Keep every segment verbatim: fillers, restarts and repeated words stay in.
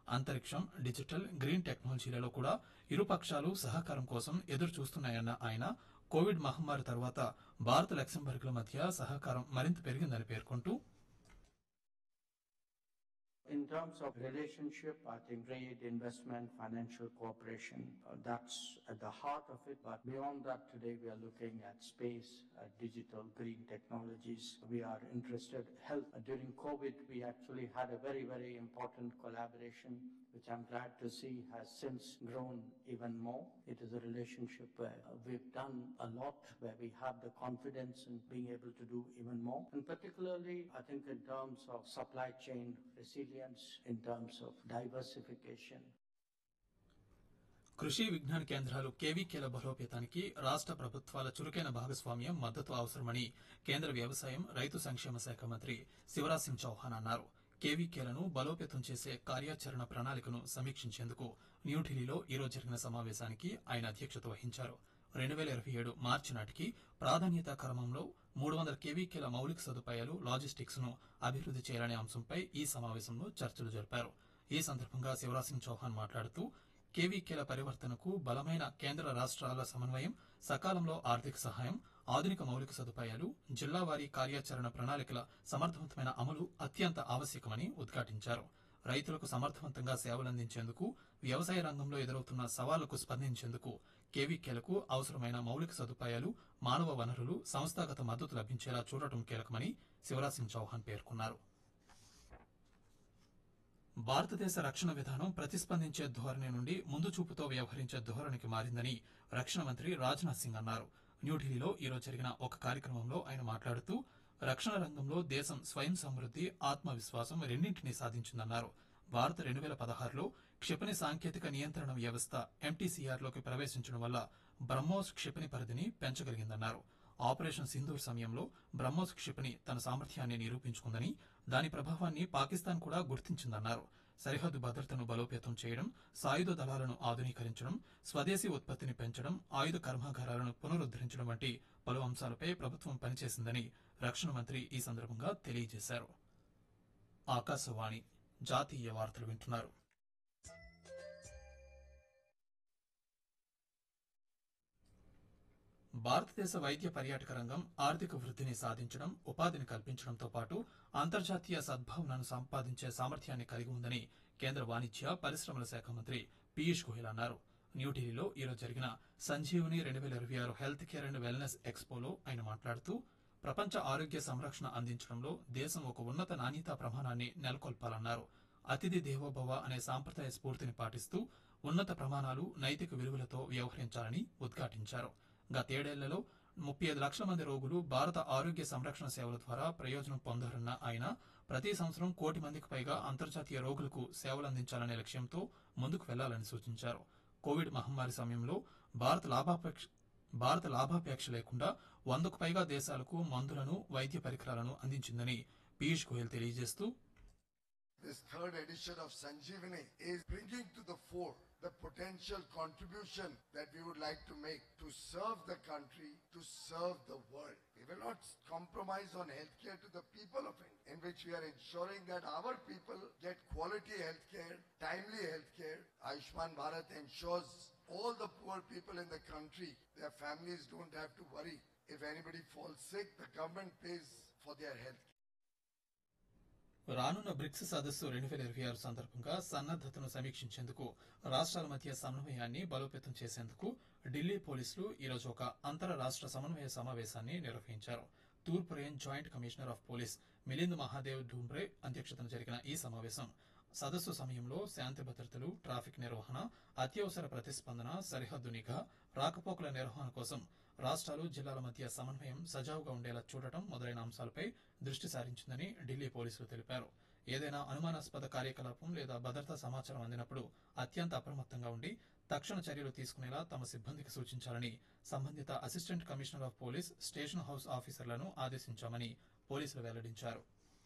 అంతరిక్షం, digital, green టెక్నాలజీలలో కూడా ఇరు పక్షాలు సహకారం కోసం ఎదురు చూస్తున్నాయన్న ఆయన కోవిడ్ మహమ్మారి తర్వాత భారత్ లక్సెంబర్గ్ల మధ్య సహకారం మరింత పెరిగిందని పేర్కొంటూ In terms of relationship, I think trade, investment, financial cooperation, uh, that's at the heart of it. But beyond that, today we are looking at space, uh, digital, green technologies. We are interested in health. Uh, during COVID, we actually had a very, very important collaboration, which I'm glad to see has since grown even more. It is a relationship where uh, we've done a lot, where we have the confidence in being able to do even more. And particularly, I think in terms of supply chain resilience, in terms of diversification. కృషి విజ్ఞాన కేంద్రాలు కేవీకేల బలోపేతానికి రాష్ట్ర ప్రభుత్వాల చురుకైన భాగస్వామ్యం మద్దతు అవసరమని కేంద్ర వ్యవసాయం, రైతు సంక్షేమ శాఖ మంత్రి శివరాజ్ సింగ్ చౌహాన్ అన్నారు. కేవీకేలను బలోపేతం చేసే కార్యాచరణ ప్రణాళికను సమీక్షించేందుకు న్యూఢిల్లీలో ఈరోజు జరిగిన సమావేశానికి ఆయన అధ్యక్షత వహించారు. రెండు వేల ఇరవై ఏడు మార్చి నాటికి ప్రాధాన్యతా క్రమంలో మూడు వందల కేవీకేల మౌలిక సదుపాయాలు, లాజిస్టిక్స్ ను అభివృద్ది చేయాలనే అంశంపై ఈ సమావేశంలో చర్చలు జరిపారు. ఈ సందర్భంగా శివరాజ్ సింగ్ చౌహాన్ మాట్లాడుతూ కేవీకేల పరివర్తనకు బలమైన కేంద్ర రాష్ట్రాల సమన్వయం, సకాలంలో ఆర్థిక సహాయం, ఆధునిక మౌలిక సదుపాయాలు, జిల్లావారీ కార్యాచరణ ప్రణాళికల సమర్థవంతమైన అమలు అత్యంత ఆవశ్యకమని ఉద్ఘాటించారు. రైతులకు సమర్థవంతంగా సేవలందించేందుకు, వ్యవసాయ రంగంలో ఎదురవుతున్న సవాళ్లకు స్పందించేందుకు కేవీకేలకు అవసరమైన మౌలిక సదుపాయాలు, మానవ వనరులు, సంస్థాగత మద్దతు లభించేలా చూడటం కీలకమని శివరాజ్ సింగ్ చౌహాన్ పేర్కొన్నారు. భారతదేశ రక్షణ విధానం ప్రతిస్పందించే ధోరణి నుండి ముందు చూపుతో వ్యవహరించే ధోరణికి మారిందని రక్షణ మంత్రి రాజ్నాథ్ సింగ్ అన్నారు. న్యూఢిల్లీలో ఈరోజు జరిగిన ఒక కార్యక్రమంలో ఆయన మాట్లాడుతూ రక్షణ రంగంలో దేశం స్వయం సమృద్ది, ఆత్మవిశ్వాసం రెండింటినీ సాధించిందన్నారు. భారత్ రెండు వేల పదహారులో క్షిపణి సాంకేతిక నియంత్రణ వ్యవస్థ ఎంటీసీఆర్ లోకి ప్రవేశించడం వల్ల బ్రహ్మోస్ క్షిపణి పరిధిని పెంచగలిగిందన్నారు. ఆపరేషన్ సింధూర్ సమయంలో బ్రహ్మోస్ క్షిపణి తన సామర్థ్యాన్ని నిరూపించుకుందని, దాని ప్రభావాన్ని పాకిస్తాన్ కూడా గుర్తించిందన్నారు. సరిహద్దు భద్రతను బలోపేతం చేయడం, సాయుధ దళాలను ఆధునీకరించడం, స్వదేశీ ఉత్పత్తిని పెంచడం, ఆయుధ కర్మాగారాలను పునరుద్దరించడం వంటి పలు అంశాలపై ప్రభుత్వం పనిచేసిందని రక్షణ మంత్రి ఈ సందర్భంగా తెలియజేశారు. ఆకాశవాణి జాతీయ వార్తలు వింటున్నారు. భారతదేశ వైద్య పర్యాటక రంగం ఆర్థిక వృద్ధిని సాధించడం, ఉపాధిని కల్పించడంతో పాటు అంతర్జాతీయ సద్భావనను సంపాదించే సామర్థ్యాన్ని కలిగి ఉందని కేంద్ర వాణిజ్య, పరిశ్రమల శాఖ మంత్రి పీయూష్ గోయల్ అన్నారు. న్యూఢిల్లీలో ఈరోజు జరిగిన సంజీవని రెండు వేల ఇరవై ఆరు హెల్త్ కేర్ అండ్ వెల్నెస్ ఎక్స్పోలో ఆయన మాట్లాడుతూ ప్రపంచ ఆరోగ్య సంరక్షణ అందించడంలో దేశం ఒక ఉన్నత నాణ్యతా ప్రమాణాన్ని నెలకొల్పాలన్నారు. అతిథి దేవోభవ అనే సాంప్రదాయ స్ఫూర్తిని పాటిస్తూ ఉన్నత ప్రమాణాలు, నైతిక విలువలతో వ్యవహరించాలని ఉద్ఘాటించారు. గతేడేళ్లలో ముప్పై ఐదు లక్షల మంది రోగులు భారత ఆరోగ్య సంరక్షణ సేవల ద్వారా ప్రయోజనం పొందారన్న ఆయన ప్రతి సంవత్సరం కోటి మందికి పైగా అంతర్జాతీయ రోగులకు సేవలందించాలనే లక్ష్యంతో ముందుకు వెళ్లాలని సూచించారు. కోవిడ్ మహమ్మారి సమయంలో భారత లాభాపేక్ష భారత లాభాపేక్ష లేకుండా వందకు పైగా దేశాలకు మందులను, వైద్య పరికరాలను అందించిందని పీయూష్ గోయల్ తెలియజేస్తూ This third edition of Sanjeevani is bringing to the fore the potential contribution that we would like to make to serve the country, to serve the world. We will not compromise on healthcare to the people of India, in which we are ensuring that our people get quality healthcare, timely healthcare. Ayushman Bharat ensures all the poor people in the country, their families don't have to worry. If anybody falls sick, the government pays for their health. రానున్న bricks సదస్సు రెండు వేల ఇరవై ఆరు సందర్భంగా సన్నద్దతను సమీక్షించేందుకు రాష్ట్రాల మధ్య సమన్వయాన్ని బలోపేతం చేసేందుకు ఢిల్లీ పోలీసులు ఈరోజు ఒక అంతర రాష్ట్ర సమన్వయ సమావేశాన్ని నిర్వహించారు. తూర్పు range joint commissioner of police Milind Mahadev ఢూంబ్రే అధ్యక్షతన జరిగిన ఈ సమావేశం సదస్సు సమయంలో శాంతి భద్రతలు, ట్రాఫిక్ నిర్వహణ, అత్యవసర ప్రతిస్పందన, సరిహద్దు నిఘా, రాకపోకల నిర్వహణ కోసం రాష్ట్రాలు, జిల్లాల మధ్య సమన్వయం సజావుగా ఉండేలా చూడటం మొదలైన అంశాలపై దృష్టి సారించిందని ఢిల్లీ పోలీసులు తెలిపారు. ఏదైనా అనుమానాస్పద కార్యకలాపం లేదా భద్రతా సమాచారం అందినప్పుడు అత్యంత అప్రమత్తంగా ఉండి తక్షణ చర్యలు తీసుకునేలా తమ సిబ్బందికి సూచించాలని సంబంధిత assistant commissioner of police, station house ఆఫీసర్లను ఆదేశించామని పోలీసులు వెల్లడించారు.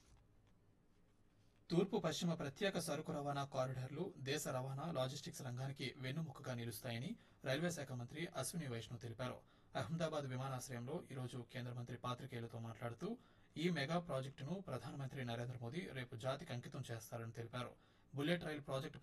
తూర్పు పశ్చిమ ప్రత్యేక సరుకు రవాణా కారిడార్లు దేశ రవాణా, లాజిస్టిక్స్ రంగానికి వెన్నుముకగా నిలుస్తాయని రైల్వే శాఖ మంత్రి అశ్విని వైష్ణవ్ తెలిపారు. అహ్మదాబాద్ విమానాశ్రయంలో ఈరోజు కేంద్ర మంత్రి పాత్రికేయులతో మాట్లాడుతూ ఈ మెగా ప్రాజెక్టును ప్రధానమంత్రి నరేంద్ర మోదీ రేపు జాతికి అంకితం చేస్తారని తెలిపారు. బుల్లెట్ రైలు ప్రాజెక్టు